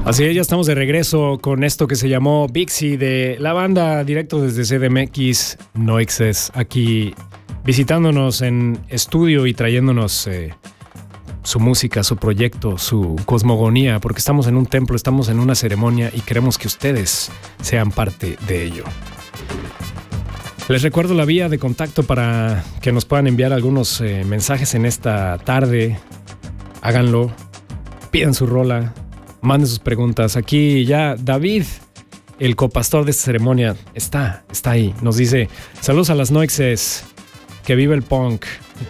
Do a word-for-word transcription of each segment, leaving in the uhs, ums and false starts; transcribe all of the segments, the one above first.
Así es, ya estamos de regreso con esto que se llamó Vixi de la banda directo desde C D M X Noixes, aquí visitándonos en estudio y trayéndonos eh, su música, su proyecto, su cosmogonía, porque estamos en un templo, estamos en una ceremonia y queremos que ustedes sean parte de ello. Les recuerdo la vía de contacto para que nos puedan enviar algunos eh, mensajes en esta tarde. Háganlo, pidan su rola, manden sus preguntas. Aquí ya David, el copastor de esta ceremonia, está, está ahí. Nos dice, saludos a las Noixes, que vive el punk.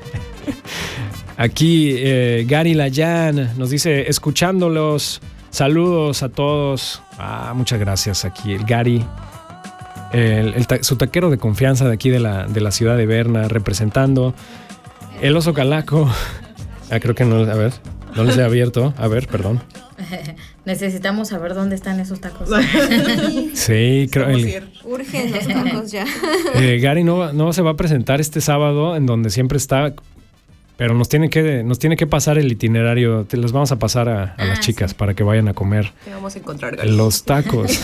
Aquí eh, Gary Layan nos dice, escuchándolos, saludos a todos. Ah, muchas gracias aquí, el Gary. El, el ta- su taquero de confianza de aquí de la, de la ciudad de Berna, representando el oso calaco. Ah, creo que no, a ver, no les he abierto. A ver, perdón. Necesitamos saber dónde están esos tacos. Sí, creo que urgen los tacos ya. eh, Gary no, no se va a presentar este sábado en donde siempre está, pero nos tiene que, nos tiene que pasar el itinerario. Te los vamos a pasar a, a ah, las chicas sí, para que vayan a comer. Te vamos a encontrar, Gary. Los tacos.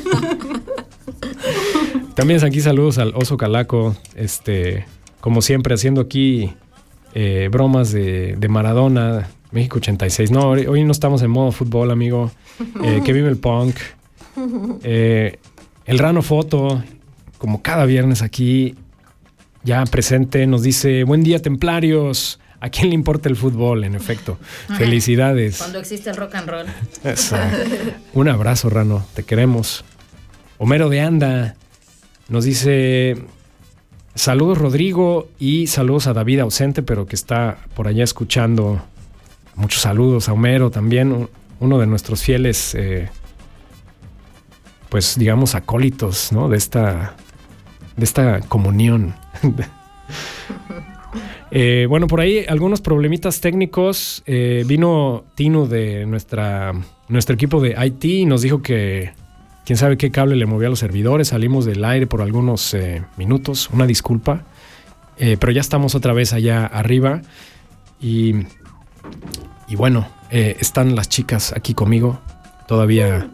También aquí saludos al oso calaco, este, como siempre haciendo aquí eh, bromas de, de Maradona, México ochenta y seis. No, hoy, hoy no estamos en modo fútbol, amigo. Eh, que vive el punk. Eh, el Rano Foto, como cada viernes aquí, ya presente, nos dice, buen día, templarios. ¿A quién le importa el fútbol? En efecto. Felicidades. Cuando existe el rock and roll. Eso. Un abrazo, Rano. Te queremos. Homero de Anda nos dice, saludos, Rodrigo, y saludos a David ausente, pero que está por allá escuchando. Muchos saludos a Homero también, uno de nuestros fieles, eh, pues digamos, acólitos, ¿no? De esta, de esta comunión. eh, bueno, por ahí algunos problemitas técnicos. Eh, vino Tino de nuestra, nuestro equipo de I T y nos dijo que quién sabe qué cable le movió a los servidores. Salimos del aire por algunos eh, minutos, una disculpa. Eh, pero ya estamos otra vez allá arriba y... Y bueno, eh, están las chicas aquí conmigo, todavía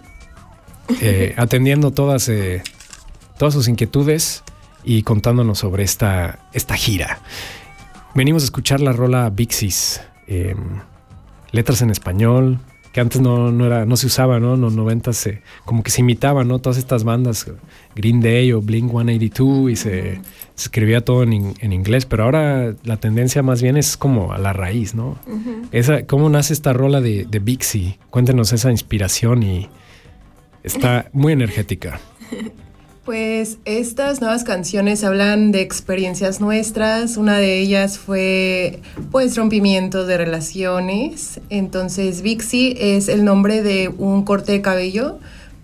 eh, atendiendo todas, eh, todas sus inquietudes y contándonos sobre esta, esta gira. Venimos a escuchar la rola Vixis, eh, letras en español, que antes no, no, era, no se usaba, ¿no? En los noventas eh, como que se imitaban, ¿no? Todas estas bandas, Green Day o Blink ciento ochenta y dos, y se, se escribía todo en, en inglés, pero ahora la tendencia más bien es como a la raíz, ¿no? Uh-huh. Esa, ¿cómo nace esta rola de, de Vixi? Cuéntenos esa inspiración y está muy energética. Pues estas nuevas canciones hablan de experiencias nuestras. Una de ellas fue pues rompimientos de relaciones. Entonces Vixi es el nombre de un corte de cabello.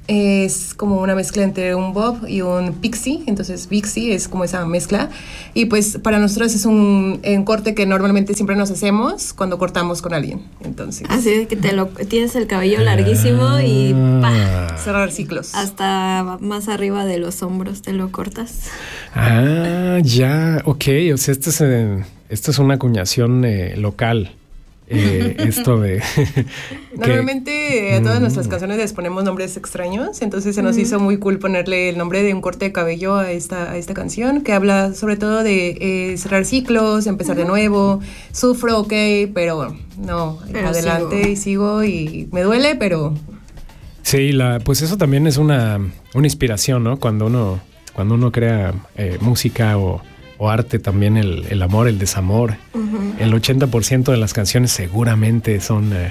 Es como una mezcla entre un bob y un pixie, entonces Vixi es como esa mezcla. Y pues para nosotros es un, un corte que normalmente siempre nos hacemos cuando cortamos con alguien. Entonces así es que te lo tienes el cabello larguísimo y ¡pah! Cerrar ciclos. Hasta más arriba de los hombros te lo cortas. Ah, ya, ok. O sea, esto es, eh, esto es una acuñación eh, local. Eh, esto de normalmente que, a todas nuestras canciones les ponemos nombres extraños, entonces se nos mm. hizo muy cool ponerle el nombre de un corte de cabello a esta, a esta canción, que habla sobre todo de eh, cerrar ciclos, empezar uh-huh. de nuevo. Sufro, ok, pero no, pero adelante sigo. y sigo y me duele, pero sí, la, pues eso también es una, una inspiración, ¿no? Cuando uno, cuando uno crea eh, música o o arte, también el, el amor, el desamor. Uh-huh. El ochenta por ciento de las canciones seguramente son eh,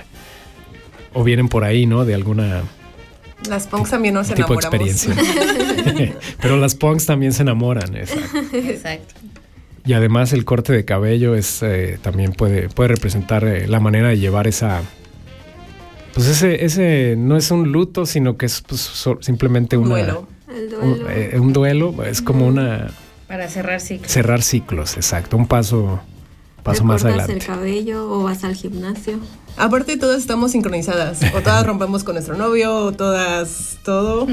o vienen por ahí, ¿no? De alguna... Las punks también nos tipo enamoramos. Experiencia. Pero las punks también se enamoran, exacto. Exacto. Y además el corte de cabello es eh, también puede, puede representar eh, la manera de llevar esa... Pues ese, ese no es un luto, sino que es pues, so, simplemente un una... duelo. El duelo. Un, eh, un duelo, es como una... Para cerrar ciclos. Cerrar ciclos, exacto. Un paso, paso más adelante. ¿Te cortas el cabello o vas al gimnasio? Aparte, todas estamos sincronizadas. O todas rompemos con nuestro novio, o todas... Todo.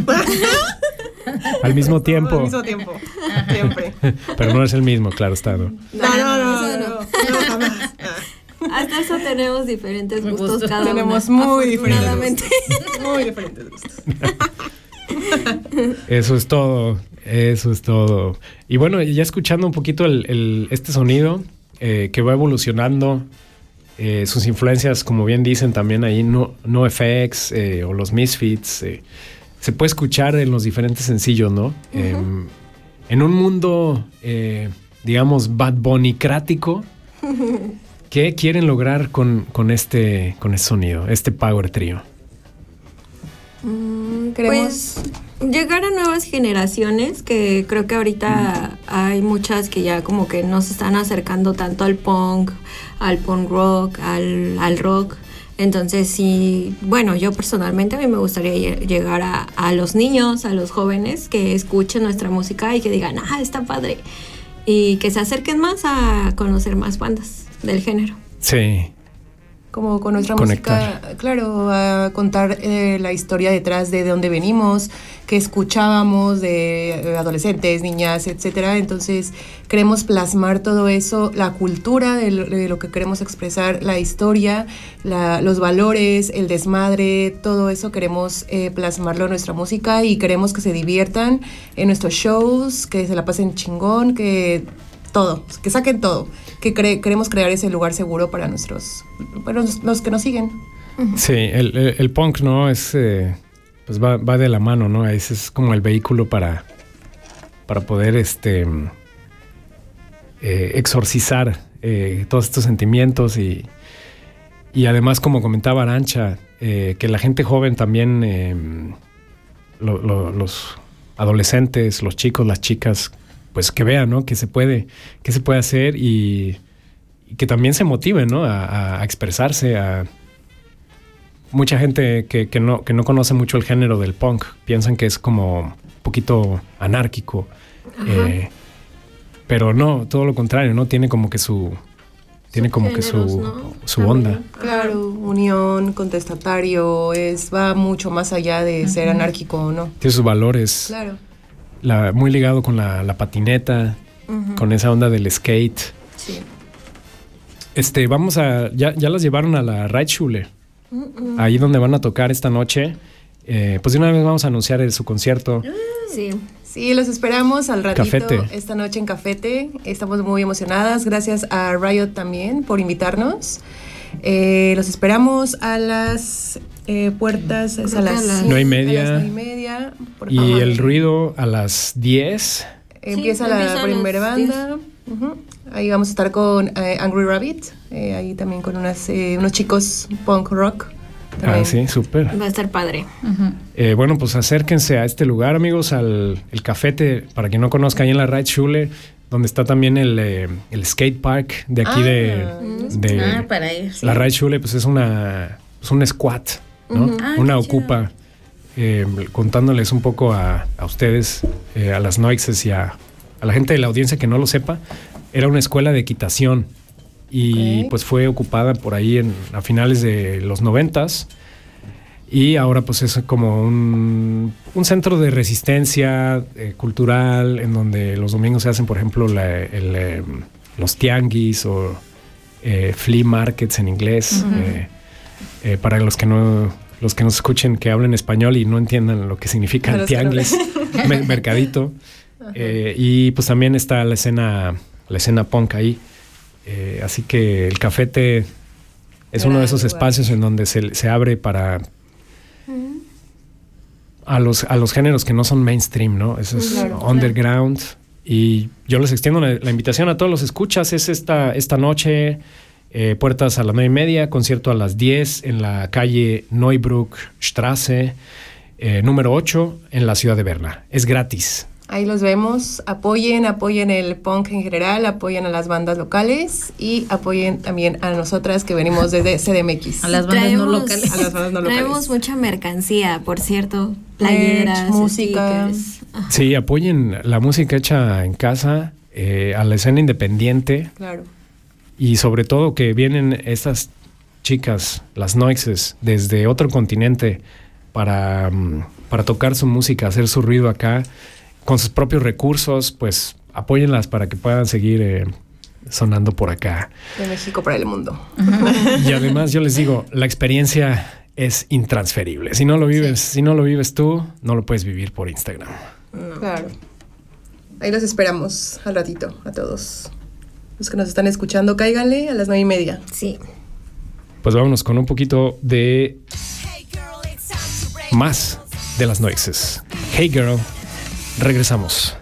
Al mismo tiempo. Al mismo tiempo. Siempre. Pero no es el mismo, claro está, ¿no? No, no, no. no, no, no, no jamás. Hasta eso tenemos diferentes gustos Gustos. cada Tenemos una, muy diferentes afortunadamente. Muy diferentes gustos. Eso es todo, eso es todo. Y bueno, ya escuchando un poquito el, el- este sonido eh, que va evolucionando, eh, sus influencias, como bien dicen también ahí, No, no F X eh, o los Misfits, eh, se puede escuchar en los diferentes sencillos, ¿no? Eh, en un mundo, eh, digamos, Bad Bunny-crático, ¿qué quieren lograr con, con, este, con este sonido, este Power Trio? Mm, Queremos- Pues llegar a nuevas generaciones, que creo que ahorita hay muchas que ya como que no se están acercando tanto al punk, al punk rock, al, al rock. Entonces sí, bueno, yo personalmente a mí me gustaría lle- llegar a, a los niños, a los jóvenes que escuchen nuestra música y que digan, ah, está padre. Y que se acerquen más a conocer más bandas del género. Sí. Como con nuestra Conectar. música, claro, a contar eh, la historia detrás de, de dónde venimos, que escuchábamos de eh, adolescentes, niñas, etcétera. Entonces, queremos plasmar todo eso, la cultura de lo, de lo que queremos expresar, la historia, la- los valores, el desmadre, todo eso queremos eh, plasmarlo en nuestra música y queremos que se diviertan en nuestros shows, que se la pasen chingón, que todo, que saquen todo, que cre- queremos crear ese lugar seguro para nuestros, para los, los que nos siguen. Sí, el, el- el punk, ¿no? Es, eh, pues va, va de la mano, ¿no? Ese es como el vehículo para, para poder este, eh, exorcizar eh, todos estos sentimientos y, y además, como comentaba Arancha, eh, que la gente joven también, eh, lo- lo- los adolescentes, los chicos, las chicas, pues que vean, ¿no? Que se puede, que se puede hacer y, y que también se motiven, ¿no? A, a- a expresarse, a mucha gente que, que no, que no conoce mucho el género del punk piensan que es como un poquito anárquico. Eh, pero no, todo lo contrario, ¿no? Tiene como que su. Tiene como que Subgéneros, su, ¿no? su onda. También. Claro, unión, contestatario, es, va mucho más allá de ser anárquico o no. Tiene sus valores. Claro. La, muy ligado con la, la patineta, Ujú. con esa onda del skate. Sí. Este, vamos a. Ya, ya las llevaron a la Reitschule. Ahí donde van a tocar esta noche. Eh, pues de una vez vamos a anunciar el- su concierto. Sí. Sí, los esperamos al ratito Cafete. esta noche en Cafete. Estamos muy emocionadas. Gracias a Riot también por invitarnos. Eh, los esperamos a las eh, puertas, es a Creo que las a las nueve y media. a las nueve y media, por Y favor. el ruido a las diez. Empieza Sí, la empieza a primera las banda. Ujú. Ahí vamos a estar con eh, Angry Rabbit. eh, ahí también con unas, eh, unos chicos punk rock. Ah, también. sí, súper. Va a estar padre. Ujú. Eh, bueno, pues acérquense a este lugar, amigos, al el Cafete, para quien no conozca, ahí en la Reitschule, donde está también el, eh, el skate park de aquí Ah, de, de Ah, para ir. sí. la Reitschule, pues es una es un squat, ¿no? Ujú. Ah, Una qué ocupa, eh, contándoles un poco a, a ustedes, eh, a las Noises y a, a la gente de la audiencia que no lo sepa, era una escuela de equitación y Ok. pues fue ocupada por ahí en, a finales de los noventas. Y ahora pues es como un, un centro de resistencia eh, cultural en donde los domingos se hacen, por ejemplo, la- el, eh, los tianguis o eh, flea markets en inglés. eh, eh, para los que no los que nos escuchen que hablen español y no entiendan lo que significa Para el los que no tianguis, me- mercadito. Eh, y pues también está la escena, la escena punk ahí. Eh, así que el Cafete es uno de esos Gran lugar. espacios en donde se, se abre para a los, a los géneros que no son mainstream, ¿no? Eso es Claro, underground. Y yo les extiendo la, la invitación a todos los escuchas. Es esta, esta noche, eh, puertas a las nueve y media, concierto a las diez en la calle Neubruckstraße, eh, número ocho, en la ciudad de Berna. Es gratis. Ahí los vemos. Apoyen, apoyen el punk en general, apoyen a las bandas locales y apoyen también a nosotras que venimos desde C D M X. A las bandas no Traemos- locales. A las bandas no locales. Traemos mucha mercancía, por cierto. Playeras, Merch, música. stickers. Ajá. Sí, apoyen la música hecha en casa, eh, a la escena independiente. Claro. Y sobre todo que vienen estas chicas, las Noises, desde otro continente para, mm, para tocar su música, hacer su ruido acá, con sus propios recursos, pues apóyenlas para que puedan seguir eh, sonando por acá. De México para el mundo. Y además yo les digo, la experiencia es intransferible. Si no lo vives, sí. si no lo vives tú, no lo puedes vivir por Instagram. No. Claro. Ahí los esperamos al ratito a todos. Los que nos están escuchando, cáiganle a las nueve y media. Sí. Pues vámonos con un poquito de más de las noises. Hey Girl, regresamos.